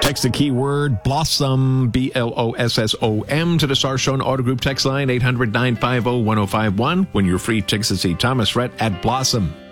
Text the keyword Blossom, BLOSSOM, to the Star Shown Auto Group text line 800-950-1051 when you're free tickets to see Thomas Rhett at Blossom.